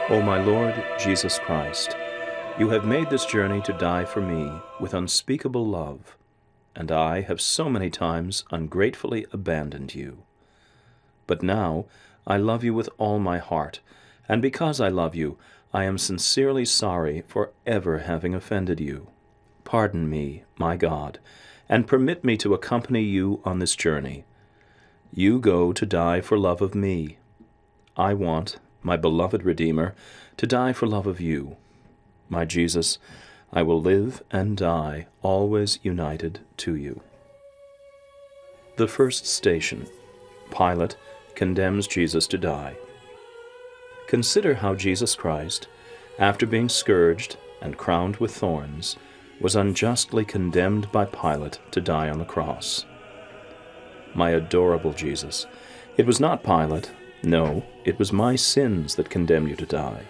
O my Lord Jesus Christ, you have made this journey to die for me with unspeakable love, and I have so many times ungratefully abandoned you. But now I love you with all my heart, and because I love you, I am sincerely sorry for ever having offended you. Pardon me, my God, and permit me to accompany you on this journey. You go to die for love of me. I want, my beloved Redeemer, to die for love of you. My Jesus, I will live and die always united to you. The first station. Pilate condemns Jesus to die. Consider how Jesus Christ, after being scourged and crowned with thorns, was unjustly condemned by Pilate to die on the cross. My adorable Jesus, it was not Pilate, no, it was my sins that condemned you to die.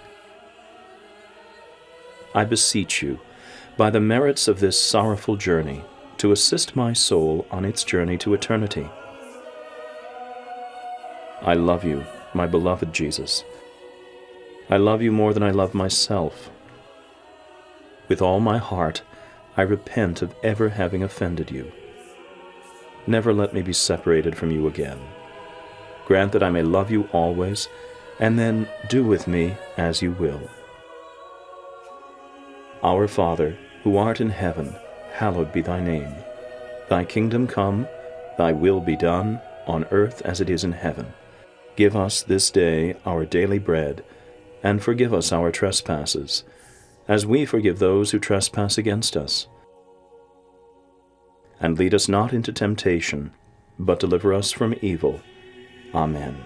I beseech you, by the merits of this sorrowful journey, to assist my soul on its journey to eternity. I love you, my beloved Jesus. I love you more than I love myself. With all my heart, I repent of ever having offended you. Never let me be separated from you again. Grant that I may love you always, and then do with me as you will. Our Father, who art in heaven, hallowed be thy name. Thy kingdom come, thy will be done, on earth as it is in heaven. Give us this day our daily bread, and forgive us our trespasses, as we forgive those who trespass against us. And lead us not into temptation, but deliver us from evil. Amen.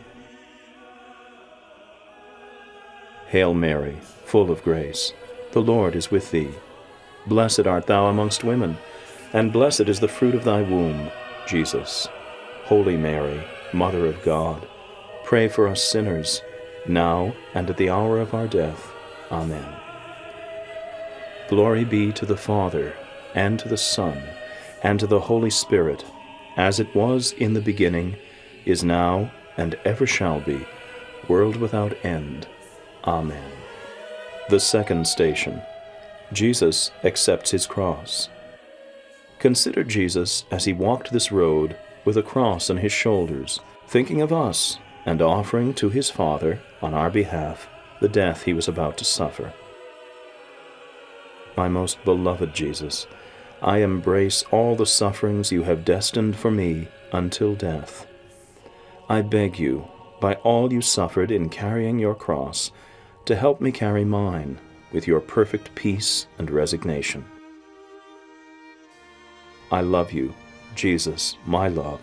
Hail Mary, full of grace, the Lord is with thee. Blessed art thou amongst women, and blessed is the fruit of thy womb, Jesus. Holy Mary, Mother of God, pray for us sinners, now and at the hour of our death. Amen. Glory be to the Father, and to the Son, and to the Holy Spirit, as it was in the beginning, is now, and ever shall be, world without end. Amen. The second station. Jesus accepts his cross. Consider Jesus as he walked this road with a cross on his shoulders, thinking of us and offering to his Father, on our behalf, the death he was about to suffer. My most beloved Jesus, I embrace all the sufferings you have destined for me until death. I beg you, by all you suffered in carrying your cross, to help me carry mine with your perfect peace and resignation. I love you, Jesus, my love.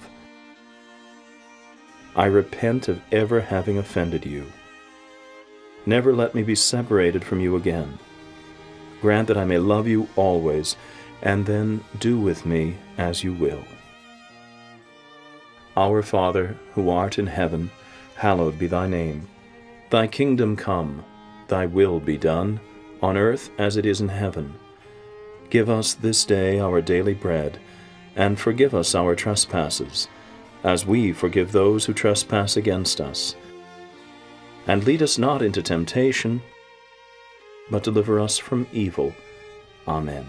I repent of ever having offended you. Never let me be separated from you again. Grant that I may love you always, and then do with me as you will. Our Father, who art in heaven, hallowed be thy name. Thy kingdom come, thy will be done, on earth as it is in heaven. Give us this day our daily bread, and forgive us our trespasses, as we forgive those who trespass against us. And lead us not into temptation, but deliver us from evil. Amen.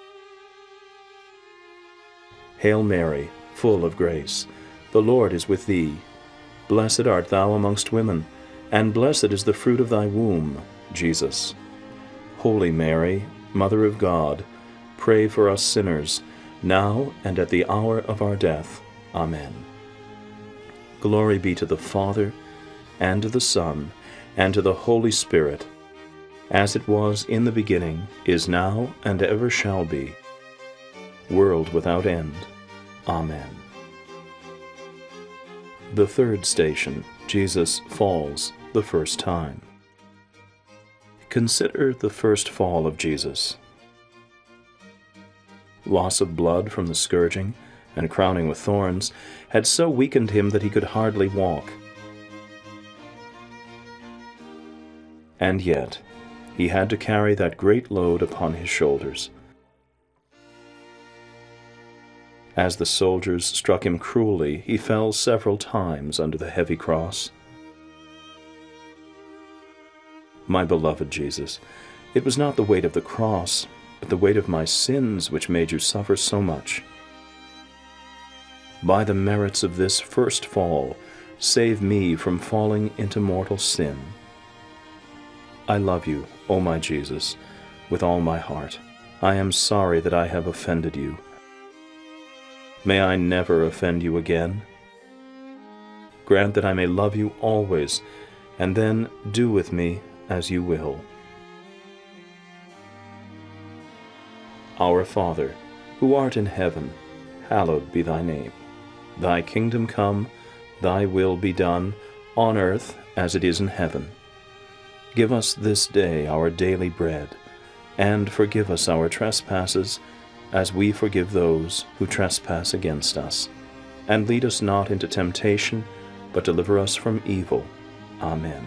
Hail Mary, full of grace, the Lord is with thee. Blessed art thou amongst women, and blessed is the fruit of thy womb, Jesus. Holy Mary, Mother of God, pray for us sinners, now and at the hour of our death. Amen. Glory be to the Father, and to the Son, and to the Holy Spirit, as it was in the beginning, is now, and ever shall be, world without end. Amen. The third station. Jesus falls the first time. Consider the first fall of Jesus. Loss of blood from the scourging and crowning with thorns had so weakened him that he could hardly walk. And yet, he had to carry that great load upon his shoulders. As the soldiers struck him cruelly, he fell several times under the heavy cross. My beloved Jesus, it was not the weight of the cross, but the weight of my sins which made you suffer so much. By the merits of this first fall, save me from falling into mortal sin. I love you, O my Jesus, with all my heart. I am sorry that I have offended you. May I never offend you again. Grant that I may love you always, and then do with me as you will. Our Father, who art in heaven, hallowed be thy name. Thy kingdom come, thy will be done, on earth as it is in heaven. Give us this day our daily bread, and forgive us our trespasses, as we forgive those who trespass against us. And lead us not into temptation, but deliver us from evil. Amen.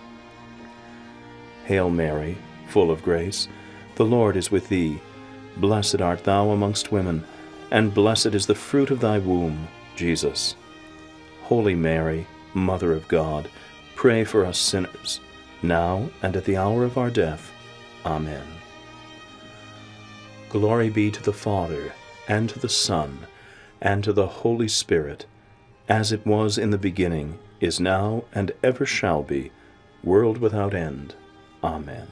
Hail Mary, full of grace, the Lord is with thee. Blessed art thou amongst women, and blessed is the fruit of thy womb, Jesus. Holy Mary, Mother of God, pray for us sinners, now and at the hour of our death. Amen. Glory be to the Father, and to the Son, and to the Holy Spirit, as it was in the beginning, is now, and ever shall be, world without end. Amen.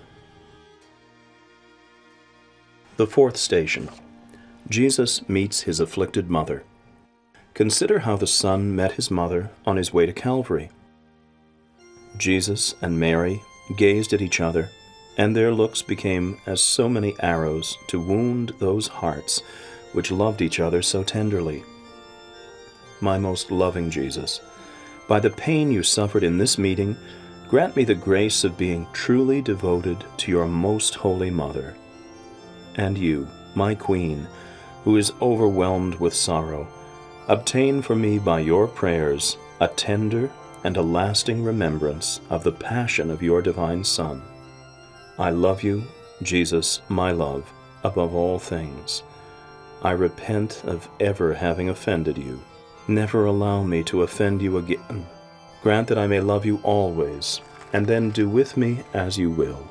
The fourth station. Jesus meets his afflicted mother. Consider how the Son met his mother on his way to Calvary. Jesus and Mary gazed at each other, and their looks became as so many arrows to wound those hearts which loved each other so tenderly. My most loving Jesus, by the pain you suffered in this meeting, grant me the grace of being truly devoted to your most holy Mother. And you, my Queen, who is overwhelmed with sorrow, obtain for me by your prayers a tender and a lasting remembrance of the passion of your divine Son. I love you, Jesus, my love, above all things. I repent of ever having offended you. Never allow me to offend you again. Grant that I may love you always, and then do with me as you will.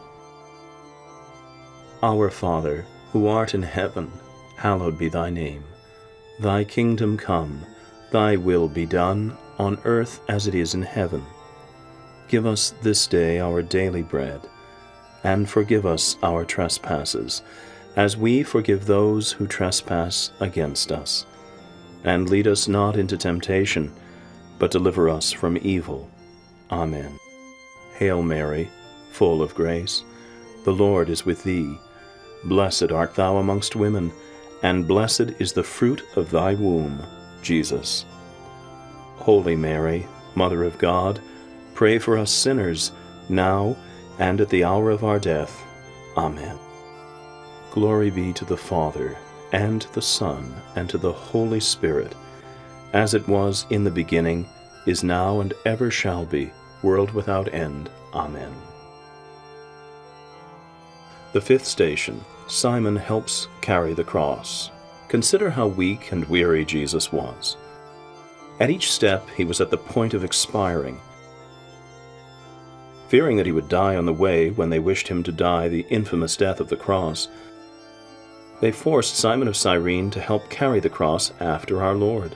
Our Father, who art in heaven, hallowed be thy name. Thy kingdom come, thy will be done, on earth as it is in heaven. Give us this day our daily bread, and forgive us our trespasses, as we forgive those who trespass against us. And lead us not into temptation, but deliver us from evil. Amen. Hail Mary, full of grace, the Lord is with thee. Blessed art thou amongst women, and blessed is the fruit of thy womb, Jesus. Holy Mary, Mother of God, pray for us sinners, now and at the hour of our death. Amen. Glory be to the Father, and to the Son, and to the Holy Spirit, as it was in the beginning, is now, and ever shall be, world without end. Amen. The fifth station. Simon helps carry the cross. Consider how weak and weary Jesus was. At each step he was at the point of expiring. Fearing that he would die on the way when they wished him to die the infamous death of the cross, they forced Simon of Cyrene to help carry the cross after our Lord.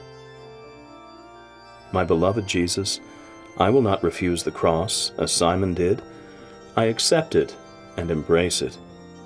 My beloved Jesus, I will not refuse the cross, as Simon did. I accept it and embrace it.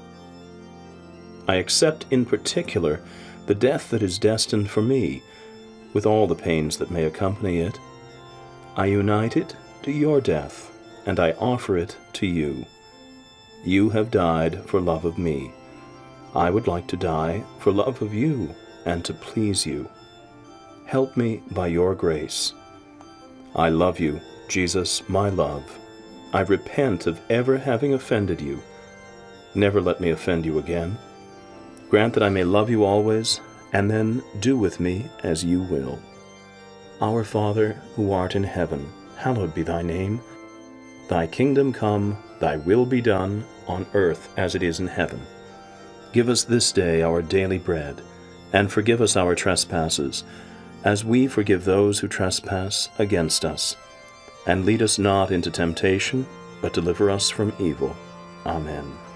I accept in particular the death that is destined for me, with all the pains that may accompany it. I unite it to your death, and I offer it to you. You have died for love of me. I would like to die for love of you and to please you. Help me by your grace. I love you, Jesus, my love. I repent of ever having offended you. Never let me offend you again. Grant that I may love you always, and then do with me as you will. Our Father, who art in heaven, hallowed be thy name. Thy kingdom come, thy will be done, on earth as it is in heaven. Give us this day our daily bread, and forgive us our trespasses, as we forgive those who trespass against us. And lead us not into temptation, but deliver us from evil. Amen.